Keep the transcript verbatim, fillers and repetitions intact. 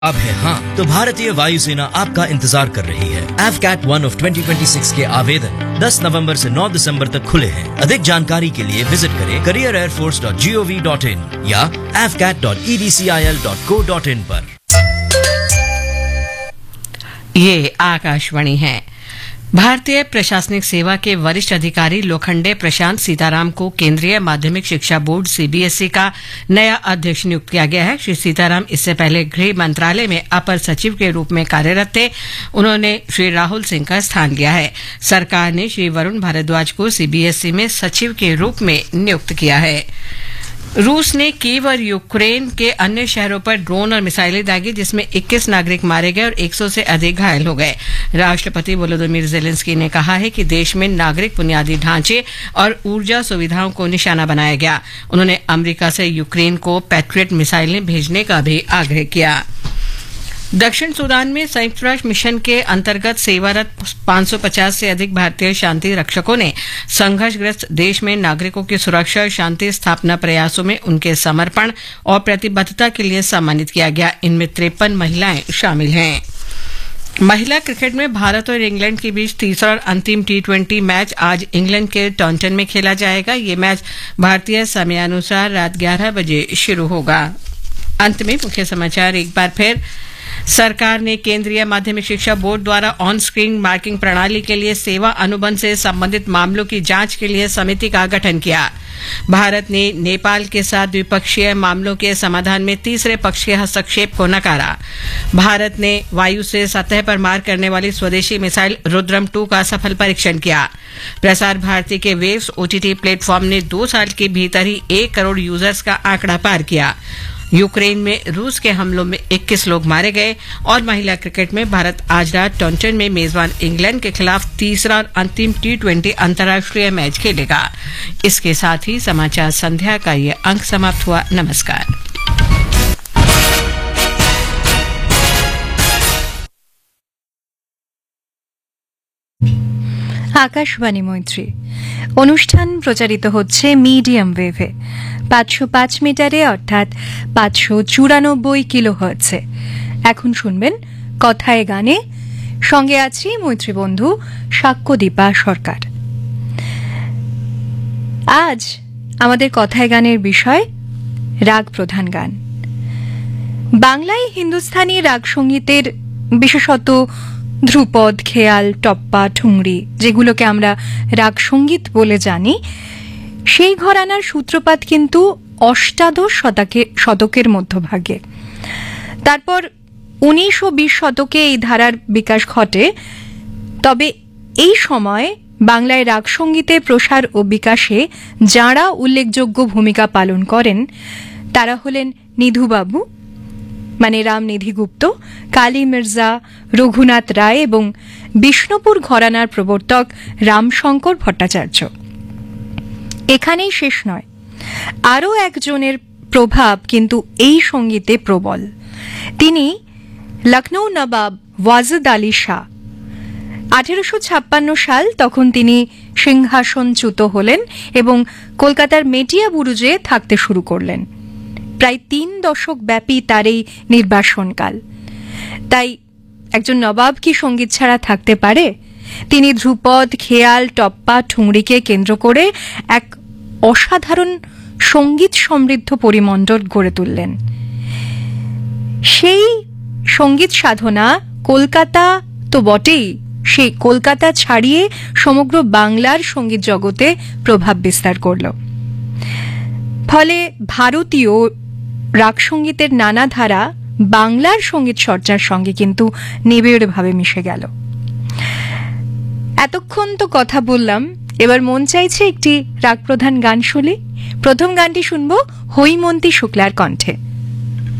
अब है हाँ तो भारतीय वायुसेना आपका इंतजार कर रही है। F cat one of twenty twenty six के आवेदन दस नवंबर से नौ दिसंबर तक खुले हैं। अधिक जानकारी के लिए विजिट करें career air force dot G O V dot in या F cat dot E D C I L dot co dot in पर। ये आकाशवाणी है। भारतीय प्रशासनिक सेवा के वरिष्ठ अधिकारी लोखंडे प्रशांत सीताराम को केंद्रीय माध्यमिक शिक्षा board C B S E का नया अध्यक्ष नियुक्त किया गया है। श्री सीताराम इससे पहले गृह मंत्रालय में अपर सचिव के रूप में कार्यरत थे। उन्होंने श्री राहुल सिंह का स्थान लिया है। सरकार ने श्री वरुण भारद्वाज को सी बी एस ई में सचिव के रूप में नियुक्त किया है। रूस ने कीव और यूक्रेन के अन्य शहरों पर ड्रोन और मिसाइलें दागी, जिसमें इक्कीस नागरिक मारे गए और सौ से अधिक घायल हो गए। राष्ट्रपति वोलोदिमीर ज़ेलेंस्की ने कहा है कि देश में नागरिक बुनियादी ढांचे और ऊर्जा सुविधाओं को निशाना बनाया गया। उन्होंने अमेरिका से यूक्रेन को पैट्रियट मिसाइलें भेजने का भी आग्रह किया। दक्षिण सूडान में संयुक्त राष्ट्र मिशन के अंतर्गत सेवारत पाँच सौ पचास से अधिक भारतीय शांति रक्षकों ने संघर्षग्रस्त देश में नागरिकों की सुरक्षा और शांति स्थापना प्रयासों में उनके समर्पण और प्रतिबद्धता के लिए सम्मानित किया गया। इनमें तिरपन महिलाएं शामिल हैं। महिला क्रिकेट में भारत और इंग्लैंड के बीच तीसरा और अंतिम टी ट्वेंटी मैच आज इंग्लैंड के टॉन्टन में खेला जाएगा। ये मैच भारतीय समयानुसार रात ग्यारह बजे शुरू होगा। अंत में मुख्य समाचार एक बार फिर। सरकार ने केंद्रीय माध्यमिक शिक्षा बोर्ड द्वारा ऑन स्क्रीन मार्किंग प्रणाली के लिए सेवा अनुबंध से संबंधित मामलों की जांच के लिए समिति का गठन किया। भारत ने नेपाल के साथ द्विपक्षीय मामलों के समाधान में तीसरे पक्ष के हस्तक्षेप को नकारा। भारत ने वायु से सतह पर मार करने वाली स्वदेशी मिसाइल रुद्रम टू का सफल परीक्षण किया। प्रसार भारती के waves O T T platform ने दो साल के भीतर ही एक करोड़ यूजर्स का आंकड़ा पार किया। यूक्रेन में रूस के हमलों में इक्कीस लोग मारे गए। और महिला क्रिकेट में भारत आज रात टॉन्टन में मेजबान इंग्लैंड के खिलाफ तीसरा और अंतिम टी ट्वेंटी अंतर्राष्ट्रीय मैच खेलेगा। इसके साथ ही समाचार संध्या का ये अंक समाप्त हुआ। नमस्कार। आकाशवाणी मैत्री अनुष्ठान प्रचारित होच्छे मीडियम वेवे पाँचशो पाँच मीटारे अर्थात पाँचशो चुरानब्बई किलो हार्ट्जे। एखन शुनबेन कथाय गाने, संगे आछि मैत्री बंधु साक्ष्यदीपा सरकार। आज आमादेर कथाय गानेर विषय राग प्रधान गान। बांगलाय हिंदुस्तानी राग संगीतेर विशेषत ध्रुपद, खेयाल, टप्पा, ठुंगरी जेगुलोके आमरा राग संगीत बोले जानी, সেই ঘরানার সূত্রপাত কিন্তু অষ্টাদশ শতকে শতকের মধ্যভাগে। তারপর উনিশ ও বিশ শতকে এই ধারার বিকাশ ঘটে। তবে এই সময় বাংলায় রাগ সঙ্গীতে প্রসার ও বিকাশে যাঁরা উল্লেখযোগ্য ভূমিকা পালন করেন তারা হলেন নিধুবাবু মানে রামনিধি গুপ্ত, কালী মির্জা, রঘুনাথ রায় এবং বিষ্ণুপুর ঘরানার প্রবর্তক রামশঙ্কর ভট্টাচার্য। এখানেই শেষ নয়, আরও একজনের প্রভাব কিন্তু এই সঙ্গীতে প্রবল। তিনি লখনৌ নবাব ওয়াজিদ আলী শাহ। আঠেরোশো ছাপ্পান্ন সাল তখন তিনি সিংহাসনচ্যুত হলেন এবং কলকাতার মেটিয়া বুরুজে থাকতে শুরু করলেন। প্রায় তিন দশক ব্যাপী তার এই নির্বাসনকাল। তাই একজন নবাব কি সঙ্গীত ছাড়া থাকতে পারে? তিনি ধ্রুপদ, খেয়াল, টপ্পা, ঠুংরিকে কেন্দ্র করে এক অসাধারণ সঙ্গীত সমৃদ্ধ পরিমণ্ডল গড়ে তুললেন। সেই সঙ্গীত সাধনা কলকাতা তো বটেই, সেই কলকাতা ছাড়িয়ে সমগ্র বাংলার সঙ্গীত জগতে প্রভাব বিস্তার করল। ফলে ভারতীয় রাগ সঙ্গীতের নানা ধারা বাংলার সঙ্গীত চর্চার সঙ্গে কিন্তু নিবিড়ভাবে মিশে গেল। এতক্ষণ তো কথা বললাম, এবার মন চাইছে একটি রাগ প্রধান গান শুনি। প্রথম গানটি শুনবো হৈমন্তী শুক্লার কণ্ঠে।